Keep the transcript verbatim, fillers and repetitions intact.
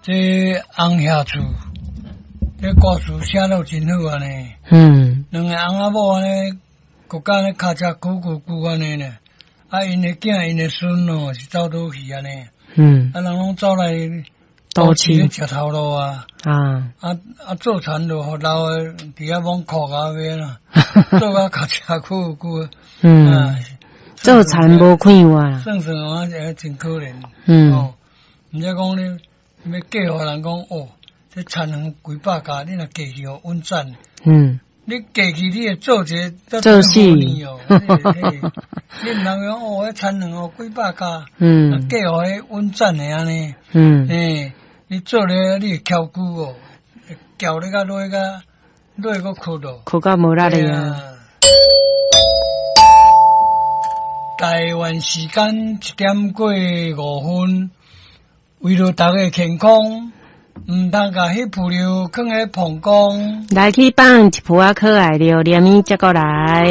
这红下厝，这歌词写得真好安尼。 嗯， 两个翁仔某安尼，国家咧脚只鼓鼓鼓安尼呢。啊，因的囝、因的孙哦，是走倒去安尼。 嗯， 啊，人拢走来倒市咧食头路啊。 啊， 啊啊，做田就互老的伫遐摸裤甲边啦，做甲脚只鼓鼓。 嗯， 啊， 做田无看哇。 算算啊，也真可怜。 嗯。 哦，毋则讲你要嫁互人讲哦，这田两几百家，你若嫁去互稳赚。 嗯。 你嫁去你会做一个做事哦，你毋通讲哦，迄田两哦几百家， 嗯， 嫁互迄稳赚的安尼。 嗯， 诶，你做咧你会翘久哦，翘你甲落甲落个哭咯， 哭到无力了啊。 台湾时间一点过五分，为了大家健康，毋通甲迄副料放喺膀胱。 来去放一铺仔可爱料，连米接过来。